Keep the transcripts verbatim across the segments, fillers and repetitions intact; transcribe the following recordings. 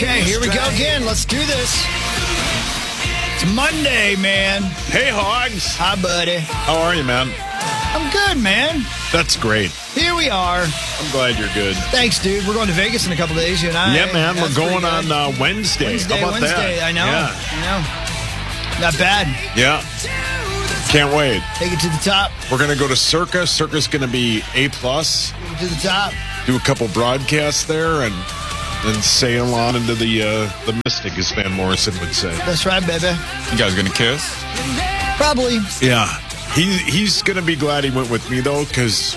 Okay, here we go again. Let's do this. It's Monday, man. Hey, Hogs. Hi, buddy. How are you, man? I'm good, man. That's great. Here we are. I'm glad you're good. Thanks, dude. We're going to Vegas in a couple days, you and I. Yeah, man. That's We're going pretty good. on uh, Wednesday. Wednesday, How about Wednesday. that? I know. Yeah. I know. Not bad. Yeah. Can't wait. Take it to the top. We're going to go to Circa. Circa's going to be A plus. Take it to the top. Do a couple broadcasts there and then sail on into the uh, the Mystic, as Van Morrison would say. That's right, baby. You guys gonna kiss? Probably. Yeah. He He's going to be glad he went with me, though, because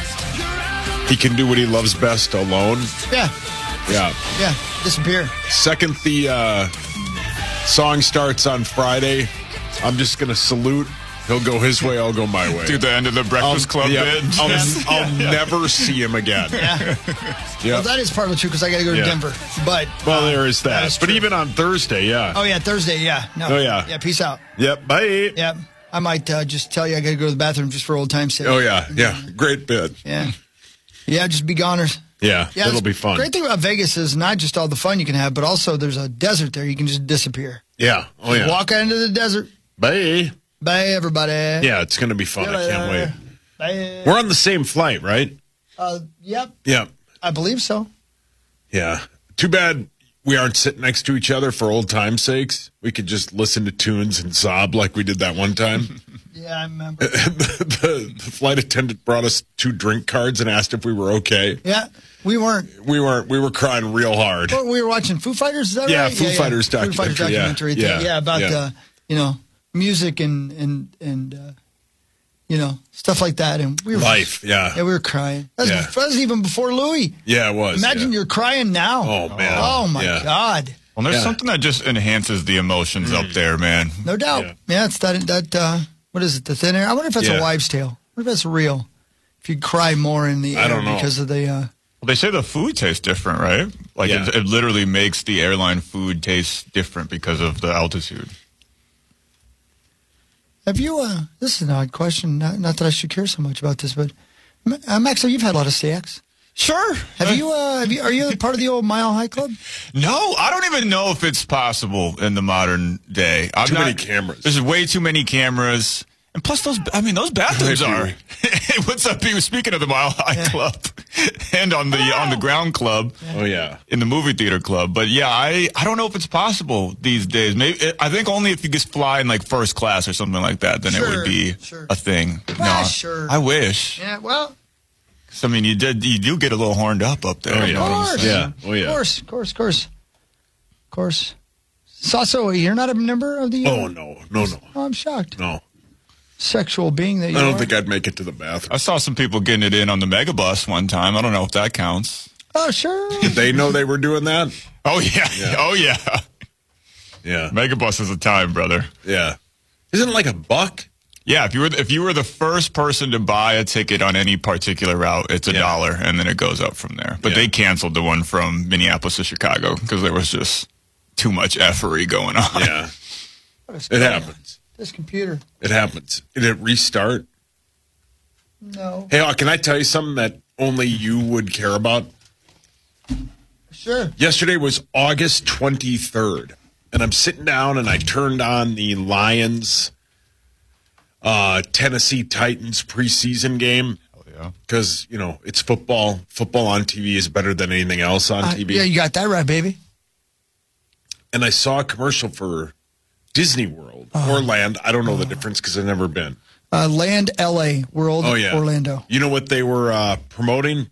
he can do what he loves best alone. Yeah. Yeah. Yeah. Disappear. Second, the uh, song starts on Friday. I'm just going to salute. He'll go his way, I'll go my way. Do the end of the Breakfast I'll, Club yeah, bit. I'll, Yeah. I'll Yeah. never see him again. Yeah. Yeah. Well, that is part of the truth because I got to go to Yeah. Denver. But Well, uh, there is that. is But true. even on Thursday, yeah. Oh, yeah, Thursday, yeah. No. Oh, yeah. Yeah, peace out. Yep, bye. Yeah. I might uh, just tell you I got to go to the bathroom just for old time's sake. Oh, yeah, yeah. Great bit. Yeah. Yeah, just be goners. Yeah, Yeah, it'll the be fun. Great thing about Vegas is not just all the fun you can have, but also there's a desert there. You can just disappear. Yeah, oh, yeah. Walk out into the desert. Bye. Bye, everybody. Yeah, it's going to be fun. I can't wait. Bye. We're on the same flight, right? Uh, yep, Yeah. I believe so. Yeah. Too bad we aren't sitting next to each other for old time's sakes. We could just listen to tunes and sob like we did that one time. Yeah, I remember. the, the, the flight attendant brought us two drink cards and asked if we were okay. Yeah, we weren't. We weren't. We were crying real hard. Well, we were watching Foo Fighters, is that Yeah, right? Foo Fighters Foo Fighters documentary, yeah. documentary. Yeah, Yeah, about, yeah. Uh, you know, music and, and, and uh, you know, stuff like that. And we were Life, yeah. Yeah, we were crying. That was, Yeah. that was even before Louis. Yeah, it was. Imagine yeah. you're crying now. Oh, man. Oh, my Yeah. God. Well, there's Yeah. something that just enhances the emotions up there, man. No doubt. Yeah. Yeah, it's that, that uh, what is it, the thin air? I wonder if that's Yeah. a wives' tale. What if that's real? If you cry more in the I air don't know. because of the... Uh, Well, they say the food tastes different, right? Like Yeah. it, it literally makes the airline food taste different because of the altitude. have you... Uh, this is an odd question. Not, not that I should care so much about this, but... Uh, Max, you've had a lot of C X. Sure. Have you, uh, have you? Are you part of the old Mile High Club? No, I don't even know if it's possible in the modern day. I'm Too not- many cameras. There's way too many cameras. And plus, those, I mean, those bathrooms Might are. be. What's up, people? Speaking of the Mile High Club and on the on the ground club, Oh, yeah. in the movie theater club. But yeah, I, I don't know if it's possible these days. Maybe I think only if you just fly in like first class or something like that, then it Sure, would be sure. a thing. Ah, no, sure. I wish. Yeah, well, 'Cause, I mean, you did you do get a little horned up up there. Oh, you yeah. know of what I'm course. saying? Yeah. Oh, yeah. Of course, of course, of course. Of course. Sasso, you're not a member of the... uh, Oh, no. No, no. Oh, I'm shocked. No. Sexual being that you I don't are. think I'd make it to the bathroom. I saw some people getting it in on the megabus one time. I don't know if that counts. Oh, sure. Did they know they were doing that? Oh yeah, Yeah. oh yeah. Yeah. Megabus is a time, brother. Yeah. Isn't it like a buck? Yeah, if you were if you were the first person to buy a ticket on any particular route, it's a Yeah. dollar, and then it goes up from there. But Yeah. they canceled the one from Minneapolis to Chicago because there was just too much effery going on. Yeah. What is It going on? happens. This computer. It happens. Did it restart? No. Hey, uh, can I tell you something that only you would care about? Sure. Yesterday was August twenty-third, and I'm sitting down and I turned on the Lions uh, Tennessee Titans preseason game Oh, yeah. because, you know, it's football. Football on T V is better than anything else on Uh, T V. yeah, you got that right, baby. And I saw a commercial for Disney World Oh. or Land. I don't know the difference because I've never been. Uh, Land L A, World Oh, yeah. Orlando. You know what they were uh, promoting?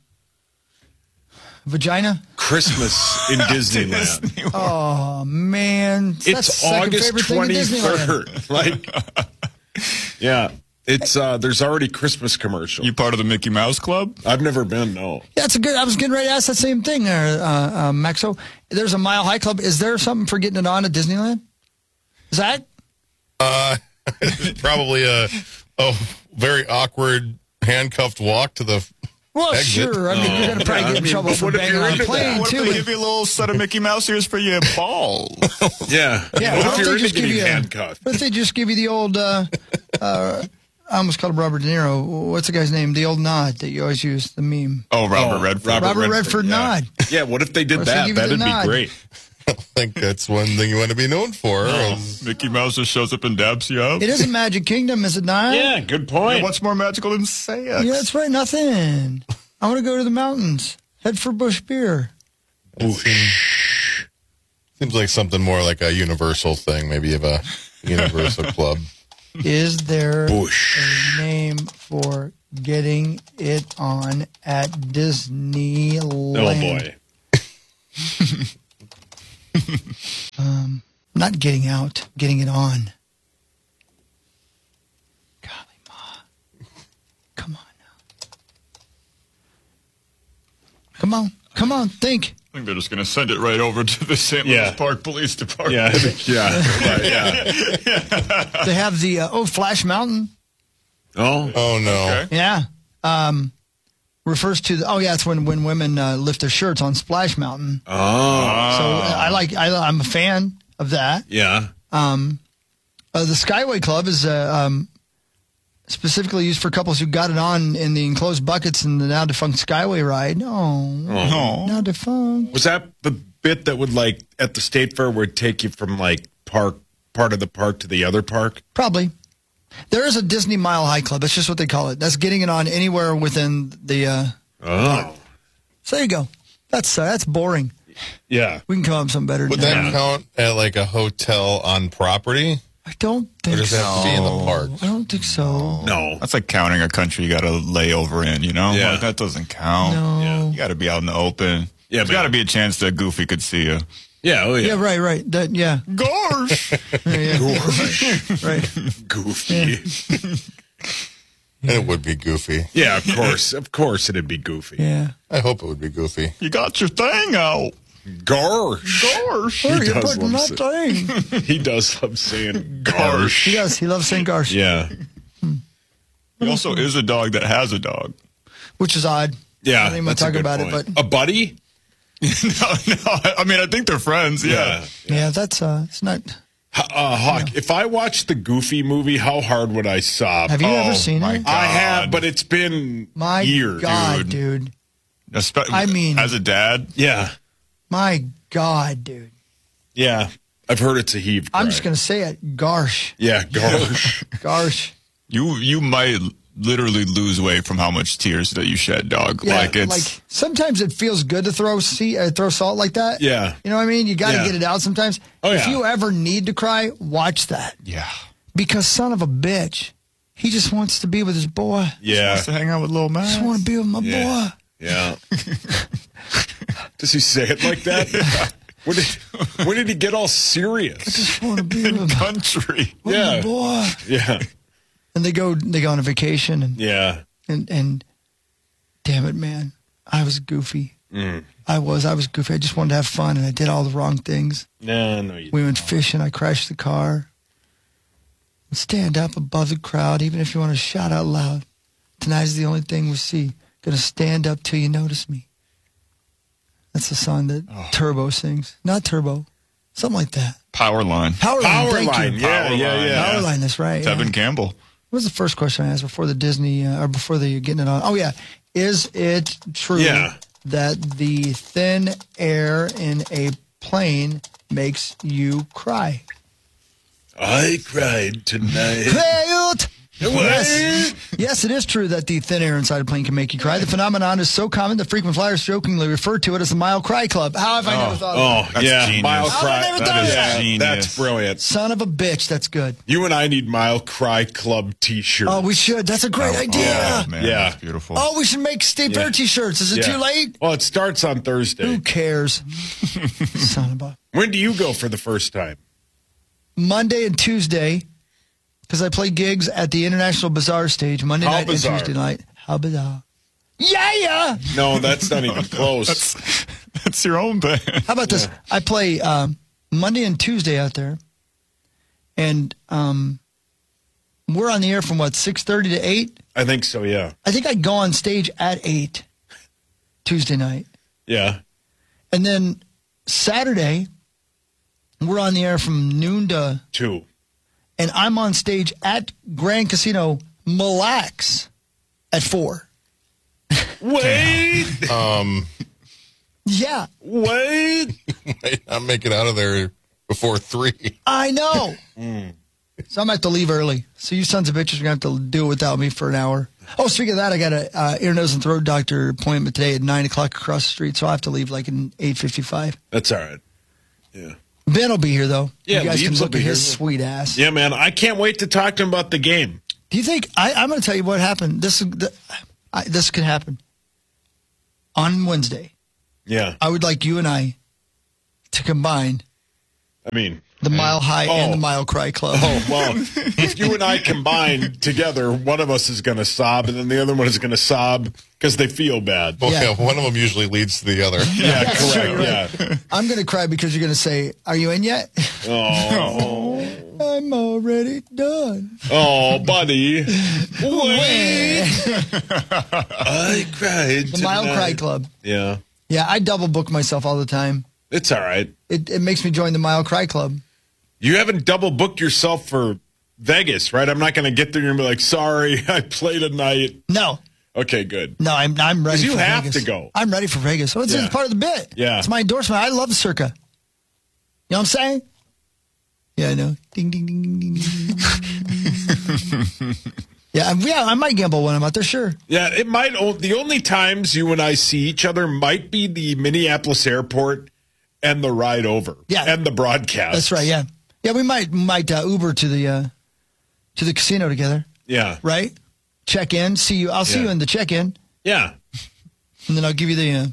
Vagina? Christmas in Disneyland. Oh, man. That's the It's second August favorite thing in Disneyland. twenty-third. Like, yeah, it's uh, there's already Christmas commercial. You part of the Mickey Mouse Club? I've never been. No. Yeah, that's a good. I was getting ready to ask that same thing there, uh, uh, Maxo. There's a Mile High Club. Is there something for getting it on at Disneyland? Zach? Uh, probably a, a very awkward handcuffed walk to the. Well, Exit. sure. I mean, you're going to probably Yeah, get I in mean, trouble but for what if banging you're on a into plane, that? What too. if they give you a little set of Mickey Mouse ears for your balls? Yeah. Yeah, What why if don't you're they just into give getting you a- handcuffed? What if they just give you the old, uh, uh, I almost called him Robert De Niro. What's the guy's name? The old nod that you always use, the meme. Oh, Robert Oh, Redford. Robert Robert Redford, Redford yeah. nod. Yeah. What if they did What if they that? give you the That'd be nod? great. I think that's one thing you want to be known for. is- Mickey Mouse just shows up and dabs you up. It is a Magic Kingdom, is it not? Yeah, good point. What's more magical than sex? Yeah, that's right. Nothing. I want to go to the mountains. Head for Bush Beer. It seems, seems like something more like a universal thing. Maybe of a universal club. Is there Bush. a name for getting it on at Disneyland? Oh, boy. Not getting out, getting it on. Golly, Ma. Come on now. Come on. Come on, think. I think they're just going to send it right over to the Saint Louis Yeah. Park Police Department. Yeah, yeah, right, yeah. They have the, uh, oh, Flash Mountain. Oh, Oh, no. Okay. Yeah. Um, refers to, the, oh, yeah, it's when, when women uh, lift their shirts on Splash Mountain. oh, So uh, I like, I, I'm a fan of that. yeah. Um, uh, the Skyway Club is uh, um, specifically used for couples who got it on in the enclosed buckets in the now defunct Skyway ride. Oh, Oh. now defunct. Was that the bit that would like at the state fair would take you from like park part of the park to the other park? Probably. There is a Disney Mile High Club. That's just what they call it. That's getting it on anywhere within the. Uh, Oh, so there you go. That's uh, that's boring. yeah. We can come up with something better. Would than that Yeah. count at like a hotel on property? I don't Or think does it so. have to be in the park? I don't think so. No. That's like counting a country you got to lay over in, you know? Yeah. Like, that doesn't count. No. Yeah. You got to be out in the open. Yeah, There's man. got to be a chance that Goofy could see you. Yeah. Oh, yeah. Yeah, right, right. That, yeah. Gosh! Yeah, right. Goofy. And it would be goofy. Yeah, of course. Of course it'd be goofy. Yeah. I hope it would be goofy. You got your thing out. Gosh. Gosh! Where are you does putting love that thing? He does love saying He gosh. does. He loves saying gosh, Yeah. He also is a dog that has a dog. which is odd. Yeah. I don't even that's a talk good about it, point. but A buddy? no, no. I mean, I think they're friends. Yeah. yeah, that's uh, it's not. Uh, Hawk, if I watched the Goofy movie, how hard would I sob? Have you Oh, ever seen my it? God. I have, but it's been My years. God, dude. dude. Espe- I mean- as a dad, Yeah. My God, dude. Yeah. I've heard it's a heave cry. I'm just gonna say it. Garsh, Yeah, gosh. garsh. you you might literally lose weight from how much tears that you shed, dog. Yeah, like it's like sometimes it feels good to throw sea, uh, throw salt like that. Yeah. You know what I mean? You got to Yeah. get it out sometimes. Oh, If yeah. you ever need to cry, watch that yeah. because son of a bitch, he just wants to be with his boy. Yeah. Wants to hang out with little Max. Just want to be with my Yeah. boy. Yeah. Does he say it like that? When did, when did he get all serious? Just want to be with, my, country. with Yeah. my boy. Yeah. And they go, they go on a vacation, and Yeah. and and damn it, man, I was goofy. Mm. I was, I was goofy. I just wanted to have fun, and I did all the wrong things. No, no, you We went fishing. I crashed the car. Stand up above the crowd, even if you want to shout out loud. Tonight is the only thing we see. Gonna stand up till you notice me. That's the song that Turbo sings. Not Turbo. Something like that. Power line. Powerline. Power thank line. you. Yeah, Power yeah, line. yeah. Powerline, that's right. Tevin Yeah. Campbell. What was the first question I asked before the Disney, uh, or before the getting it on? Oh, yeah. Is it true Yeah. that the thin air in a plane makes you cry? I cried tonight. Failed! What? Yes. Yes, it is true that the thin air inside a plane can make you cry. The phenomenon is so common that frequent flyers jokingly refer to it as the Mile Cry Club. How have I never thought of Oh, that? That's yeah. genius. Mile How Cry. have I never That thought is of that? genius. That's brilliant. Son of a bitch, that's good. You and I need Mile Cry Club t-shirt. Oh, we should. That's a great idea. Oh, man, Yeah. that's beautiful. Oh, we should make State Fair Yeah. t-shirts. Is it Yeah. too late? Well, it starts on Thursday. Who cares? Son of a... When do you go for the first time? Monday and Tuesday, because I play gigs at the International Bazaar stage, Monday How night bizarre? and Tuesday night. How bizarre. Yeah, yeah. No, that's not even close. That's, that's your own band. How about this? I play um, Monday and Tuesday out there, and um, we're on the air from, what, six thirty to eight? I think so, yeah. I think I go on stage at eight Tuesday night. Yeah. And then Saturday, we're on the air from noon to, Two. and I'm on stage at Grand Casino Mille Lacs at four. Wait. Um, Yeah, What? Might not make it out of there before three. I know. So I'm going to have to leave early. So you sons of bitches are going to have to do it without me for an hour. Oh, speaking of that, I got a uh, ear, nose, and throat doctor appointment today at nine o'clock across the street. So I have to leave like in eight fifty-five. That's all right. Yeah. Ben will be here, though. Yeah, you guys can Leaves will look be at his here. sweet ass. Yeah, man. I can't wait to talk to him about the game. Do you think I, I'm going to tell you what happened? This the, I, this could happen on Wednesday. Yeah. I would like you and I to combine I mean, the Mile High and Oh. the Mile Cry Club. oh, well, if you and I combine together, one of us is going to sob, and then the other one is going to sob because they feel bad. Well, Yeah. yeah, one of them usually leads to the other. Yeah, Yeah, sure, correct. you're right. Yeah. I'm going to cry because you're going to say, "Are you in yet?" Oh, I'm already done. oh, buddy. Wait. I cried. The Mile tonight. Cry Club. Yeah. Yeah, I double book myself all the time. It's all right. It, it makes me join the Mile Cry Club. You haven't double booked yourself for Vegas, right? I'm not going to get there and be like, sorry, I played a night. No, Okay, good. no, I'm I'm ready. 'Cause you for have Vegas. to go. I'm ready for Vegas. Oh, it's, Yeah. it's part of the bit. Yeah. it's my endorsement. I love Circa. You know what I'm saying? Yeah, I know. Ding ding ding ding ding. ding, ding. yeah, I'm- yeah. I might gamble when I'm out there. Sure. Yeah, it might. o- The only times you and I see each other might be the Minneapolis airport and the ride over. Yeah. And the broadcast. That's right. Yeah, yeah. We might might uh, Uber to the uh, to the casino together. Yeah. Right. Check in. See you. I'll see Yeah. you in the check in, Yeah. and then I'll give you the. Uh,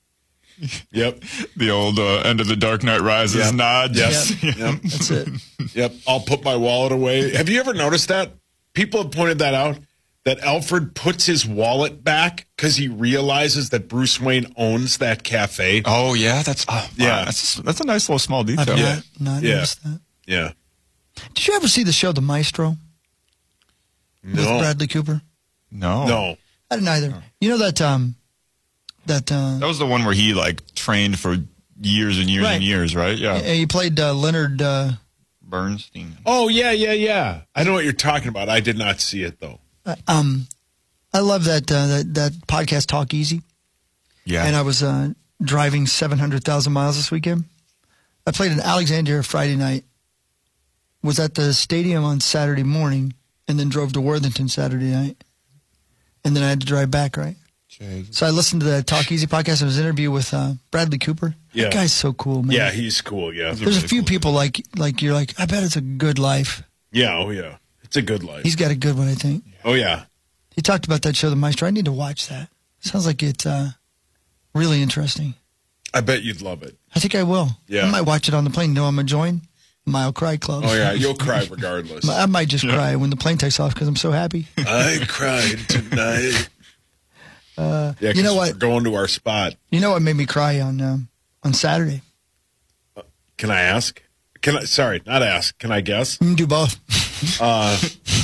Yep. The old uh, end of the Dark Knight Rises Yep. nod. Yes. Yep. Yep. that's it. Yep. I'll put my wallet away. Have you ever noticed that? People have pointed that out. That Alfred puts his wallet back because he realizes that Bruce Wayne owns that cafe. Oh yeah, that's oh, Yeah. yeah. That's that's a nice little small I've detail. not, not Yeah. noticed that. Yeah. Did you ever see the show The Maestro with No. Bradley Cooper? No, No. I didn't either. You know that um that uh that was the one where he like trained for years and years Right. and years, right? Yeah, he played uh, Leonard uh, Bernstein. Oh, yeah, yeah, yeah. I know what you're talking about. I did not see it, though. um I love that uh, that that podcast Talk Easy. Yeah, And I was uh, driving seven hundred thousand miles this weekend. I played in Alexandria Friday night. Was at the stadium on Saturday morning and then drove to Worthington Saturday night. And then I had to drive back, right? So I listened to the Talk Easy podcast. It was an interview with uh, Bradley Cooper. Yeah. That guy's so cool, man. Yeah, he's cool. Yeah. There's a really few cool people like like you're like, I bet it's a good life. Yeah, oh, yeah. It's a good life. He's got a good one, I think. Oh, yeah. He talked about that show, The Maestro. I need to watch that. Sounds like it's uh, really interesting. I bet you'd love it. I think I will. Yeah. I might watch it on the plane. You know I'm going to join? Mile Cry Club. Oh, yeah. You'll cry regardless. I might just cry when the plane takes off because I'm so happy. I cried tonight. Uh, yeah, you know 'cause what? We're going to our spot. You know what made me cry on um, on Saturday? Can I ask? Can I? Sorry, not ask. Can I guess? You can do both. Uh,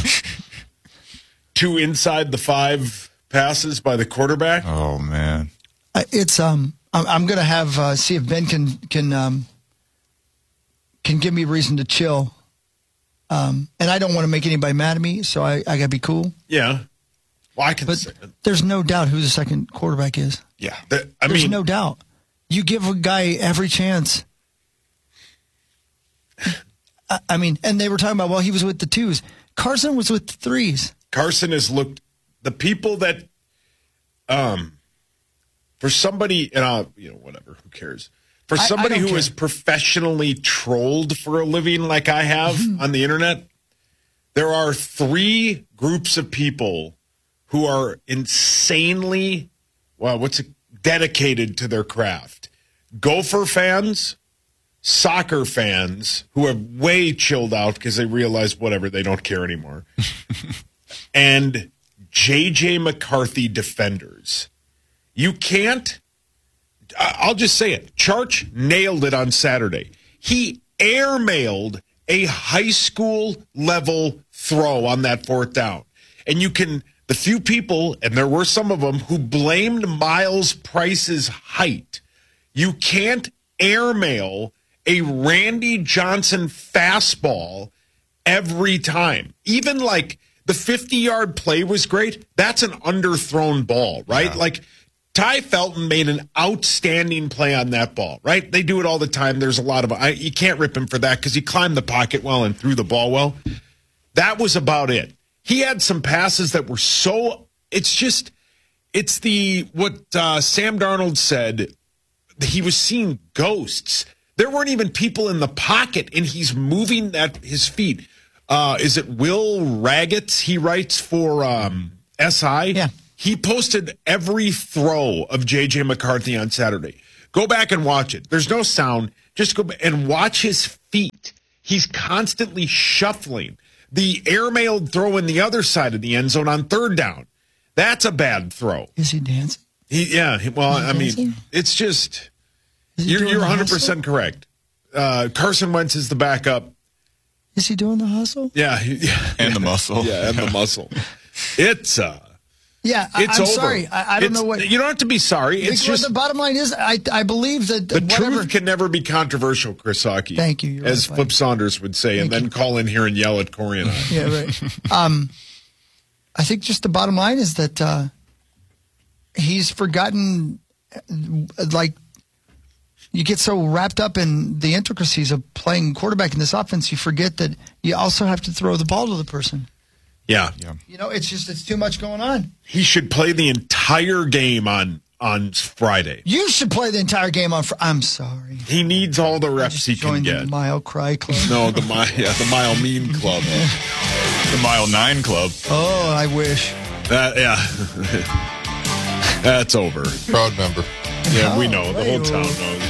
two inside the five passes by the quarterback. Oh man, I- it's um. I'm, I'm gonna have uh, see if Ben can can um can give me reason to chill. Um, and I don't want to make anybody mad at me, so I, I gotta be cool. Yeah. Well, I can But say there's no doubt who the second quarterback is. yeah. that. I There's mean, no doubt. You give a guy every chance. I, I mean, and they were talking about, well, he was with the twos. Carson was with the threes. Carson has looked. The people that, um, for somebody, and I'll, you know, whatever, who cares? For I- I somebody don't who care. is professionally trolled for a living, like I have Mm-hmm. on the internet, there are three groups of people who are insanely, well, what's it, dedicated to their craft. Gopher fans, soccer fans who are way chilled out because they realize whatever, they don't care anymore, and J J McCarthy defenders. You can't, I- I'll just say it. Charch nailed it on Saturday. He airmailed a high school level throw on that fourth down. And you can, the few people, and there were some of them, who blamed Miles Price's height. You can't airmail a Randy Johnson fastball every time. Even like the fifty-yard play was great. That's an underthrown ball, right? Yeah. Like Ty Felton made an outstanding play on that ball, right? They do it all the time. There's a lot of I, you can't rip him for that because he climbed the pocket well and threw the ball well. That was about it. He had some passes that were so. It's just, it's the what uh, Sam Darnold said. He was seeing ghosts. There weren't even people in the pocket, and he's moving at his feet. Uh, is it Will Raggett? He writes for um, S I. Yeah. He posted every throw of J J McCarthy on Saturday. Go back and watch it. There's no sound. Just go back and watch his feet. He's constantly shuffling. The airmailed throw in the other side of the end zone on third down. That's a bad throw. Is he dancing? He, yeah. Well, Is he I mean, dancing? it's just, Is he you're, doing you're the one hundred percent hustle? correct. Uh, Carson Wentz is the backup. Is he doing the hustle? Yeah. he- yeah And the muscle. Yeah, and the muscle. It's, uh, Yeah, I, it's I'm over. sorry. I, I don't It's- know what. You don't have to be sorry. It's the, just the bottom line is, I I believe that the whatever. truth can never be controversial, Chris Hockey. Thank you, you're as right, Flip buddy. Saunders would say, and Thank then you. call in here and yell at Corey and I. Yeah, right. um, I think just the bottom line is that uh, he's forgotten, uh, like, you get so wrapped up in the intricacies of playing quarterback in this offense, you forget that you also have to throw the ball to the person. Yeah. Yeah. You know, it's just, it's too much going on. He should play the entire game on on Friday. You should play the entire game on. Fr- I'm sorry. He needs all the I reps just he can joined the get. Mile Cry Club. No, the mile, yeah, the mile mean club. The Mile Nine Club. Oh, I wish. That, yeah, that's over. Proud member. Yeah, we Oh, know. The whole hey-o. town knows.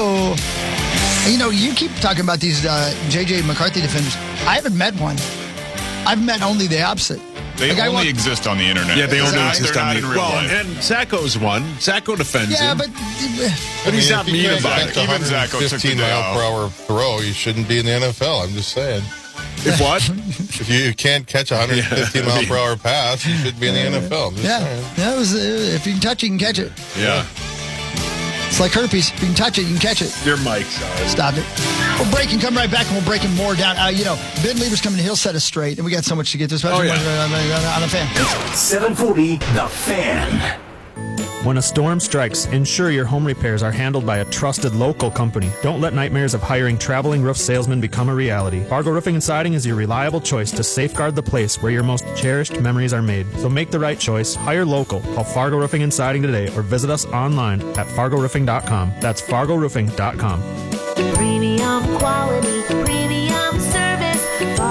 Hey, you know, you keep talking about these uh, J J McCarthy defenders. I haven't met one. I've met only the opposite. They The guy only wa- exist on the internet. Yeah, they They're only not- exist they're on not the in real well, life. and Zacco's one. Zacco defends Yeah, him, but but he's I mean, not if you mean can't about catch it. a Even Zacco took the fifteen day mile off. per hour throw, you shouldn't be in the N F L. I'm just saying. If what? If you can't catch a one hundred fifteen mile per hour pass, you should be in the N F L. I'm just yeah, saying. that was. Uh, if you can touch it, you can catch it. Yeah, It's like herpes. If you can touch it, you can catch it. your mic's on. Stop it. We'll break and come right back, and we'll break him more down. Uh, you know, Ben Lieber's coming in. He'll set us straight, and we got so much to get to. Especially Oh, yeah. on, on, on, on a fan. seven forty The Fan. When a storm strikes, ensure your home repairs are handled by a trusted local company. Don't let nightmares of hiring traveling roof salesmen become a reality. Fargo Roofing and Siding is your reliable choice to safeguard the place where your most cherished memories are made. So make the right choice. Hire local. Call Fargo Roofing and Siding today or visit us online at fargo roofing dot com. That's fargo roofing dot com. Premium quality, premium service,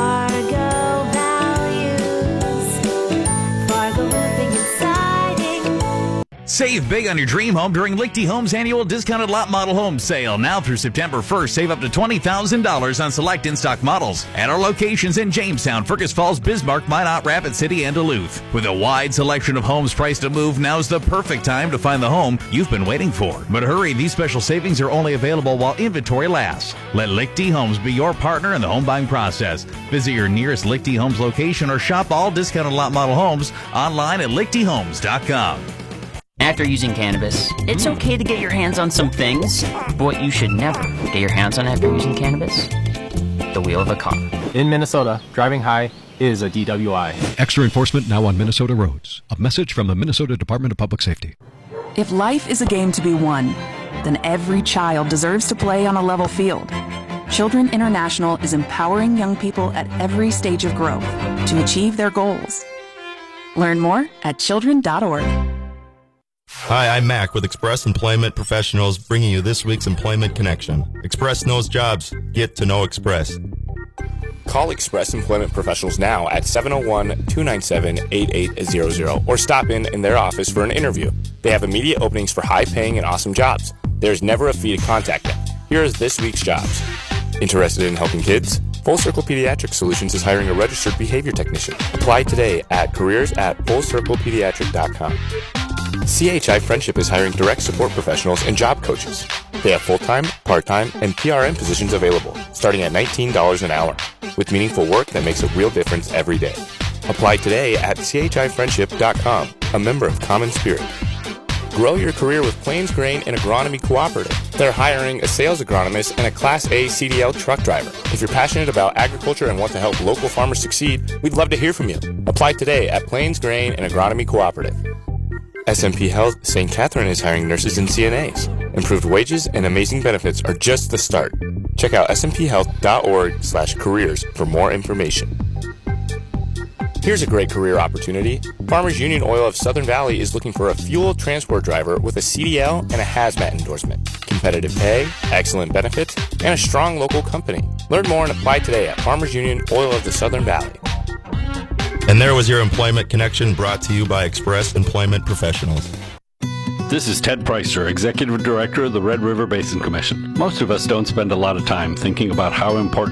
Fargo values, Fargo Roofing and Siding. Save big on your dream home during Lichty Homes' annual discounted lot model home sale. Now through September first, save up to twenty thousand dollars on select in-stock models at our locations in Jamestown, Fergus Falls, Bismarck, Minot, Rapid City, and Duluth. With a wide selection of homes priced to move, now's the perfect time to find the home you've been waiting for. But hurry, these special savings are only available while inventory lasts. Let Lichty Homes be your partner in the home buying process. Visit your nearest Lichty Homes location or shop all discounted lot model homes online at lichty homes dot com. After using cannabis, it's okay to get your hands on some things, but what you should never get your hands on after using cannabis, the wheel of a car. In Minnesota, driving high is a D W I. Extra enforcement now on Minnesota roads. A message from the Minnesota Department of Public Safety. If life is a game to be won, then every child deserves to play on a level field. Children International is empowering young people at every stage of growth to achieve their goals. Learn more at children dot org. Hi, I'm Mac with Express Employment Professionals, bringing you this week's Employment Connection. Express knows jobs. Get to know Express. Call Express Employment Professionals now at seven oh one, two nine seven, eight eight zero zero or stop in in their office for an interview. They have immediate openings for high-paying and awesome jobs. There's never a fee to contact them. Here is this week's jobs. Interested in helping kids? Full Circle Pediatric Solutions is hiring a registered behavior technician. Apply today at careers at full circle pediatric dot com. C H I Friendship is hiring direct support professionals and job coaches. They have full-time, part-time, and P R N positions available, starting at nineteen dollars an hour, with meaningful work that makes a real difference every day. Apply today at c h i friendship dot com, a member of Common Spirit. Grow your career with Plains Grain and Agronomy Cooperative. They're hiring a sales agronomist and a Class A C D L truck driver. If you're passionate about agriculture and want to help local farmers succeed, we'd love to hear from you. Apply today at Plains Grain and Agronomy Cooperative. S M P Health Saint Catherine is hiring nurses and C N As. Improved wages and amazing benefits are just the start. Check out s m p health dot org slash careers for more information. Here's a great career opportunity. Farmers Union Oil of Southern Valley is looking for a fuel transport driver with a C D L and a hazmat endorsement. Competitive pay, excellent benefits, and a strong local company. Learn more and apply today at Farmers Union Oil of the Southern Valley. And there was your Employment Connection, brought to you by Express Employment Professionals. This is Ted Preister, Executive Director of the Red River Basin Commission. Most of us don't spend a lot of time thinking about how important